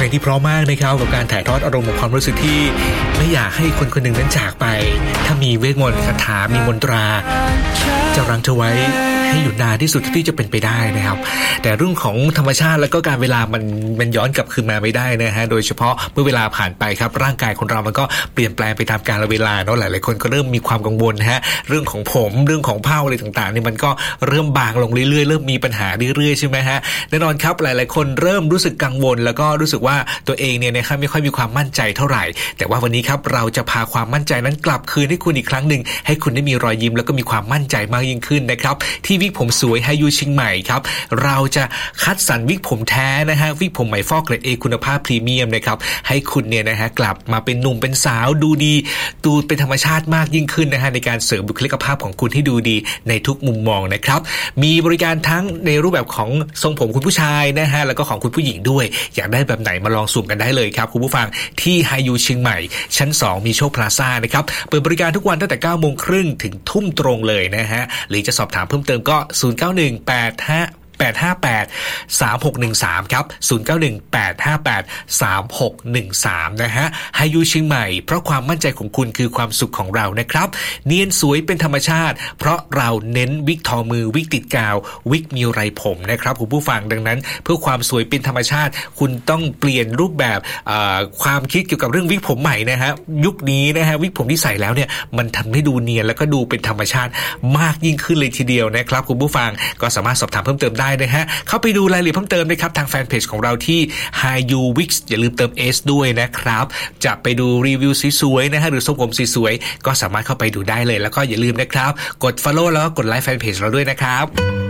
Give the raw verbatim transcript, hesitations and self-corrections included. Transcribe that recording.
ที่เพราะมากนะครับกับการถ่ายทอดอารมณ์ของความรู้สึกที่ไม่อยากให้คนคนหนึ่งนั้นจากไปถ้ามีเวทมนต์คาถามีมนตราจะรั้งเธอไว้ให้อยู่นานที่สุดที่จะเป็นไปได้นะครับแต่เรื่องของธรรมชาติแล้วก็การเวลามันมันย้อนกลับคืนมาไม่ได้นะฮะโดยเฉพาะเมื่อเวลาผ่านไปครับร่างกายของเรามันก็เปลี่ยนแปลงไปตามกาลเวลาเนาะหลายๆคนก็เริ่มมีความกังวลฮะเรื่องของผมเรื่องของเผ้าอะไรต่างๆนี่มันก็เริ่มบางลงเรื่อยๆเริ่มมีปัญหาเรื่อยๆใช่ไหมฮะแน่นอนครับหลายๆคนเริ่มรู้สึกกังวลแล้วก็รู้สึกว่าตัวเองเนี่ยนะครับไม่ค่อยมีความมั่นใจเท่าไหร่แต่ว่าวันนี้ครับเราจะพาความมั่นใจนั้นกลับคืนให้คุณอีกครั้งหนึ่งให้คุณได้มีรอยยิ้มแล้วก็มีความมั่นใจมากยิ่งขึ้นนะครับที่วิกผมสวยไฮยูเชียงใหม่ครับเราจะคัดสรรวิกผมแท้นะฮะวิกผมใหม่ฟอกเกรด A คุณภาพพรีเมียมนะครับให้คุณเนี่ยนะฮะกลับมาเป็นหนุ่มเป็นสาวดูดีดูเป็นธรรมชาติมากยิ่งขึ้นนะฮะในการเสริมบุคลิกภาพของคุณให้ดูดีในทุกมุมมองนะครับมีบริการทั้งในรูปแบบของทรงผมคุณผู้ชายนะฮะแล้วก็ของคุณผู้หญิงด้วยอยากได้แบบไหนมาลองสุ่มกันได้เลยครับคุณผู้ฟังที่ไฮยูเชียงใหม่ชั้นสองมีโชคพลาซ่านะครับเปิดบริการทุกวันตั้งแต่ เก้าโมงครึ่ง ถึงทุ่มตรงเลยนะฮะหรือจะสอบถามเพิ่มเติมก็ศูนย์ เก้า หนึ่ง แปด ห้า แปด ห้า แปด สาม หก หนึ่ง สามครับศูนย์ เก้า หนึ่ง แปด ห้า แปด สาม หก หนึ่ง สามนะฮะไฮยูเชียงใหม่เพราะความมั่นใจของคุณคือความสุขของเรานะครับเนียนสวยเป็นธรรมชาติเพราะเราเน้นวิกทอมือวิกติดกาววิกมีไรผมนะครับคุณผู้ฟังดังนั้นเพื่อความสวยเป็นธรรมชาติคุณต้องเปลี่ยนรูปแบบความคิดเกี่ยวกับเรื่องวิกผมใหม่นะฮะยุคนี้นะฮะวิกผมที่ใส่แล้วเนี่ยมันทำให้ดูเนียนแล้วก็ดูเป็นธรรมชาติมากยิ่งขึ้นเลยทีเดียวนะครับคุณผู้ฟังก็สามารถสอบถามเพิ่มเติมได้นะฮะเข้าไปดูรายละเอียดเพิ่มเติมนะครับทางแฟนเพจของเราที่ Hayu Wix อย่าลืมเติม S ด้วยนะครับจะไปดูรีวิวสวยๆนะฮะหรือทรงผมสวยๆก็สามารถเข้าไปดูได้เลยแล้วก็อย่าลืมนะครับกด follow แล้วก็กดไลค์แฟนเพจเราด้วยนะครับ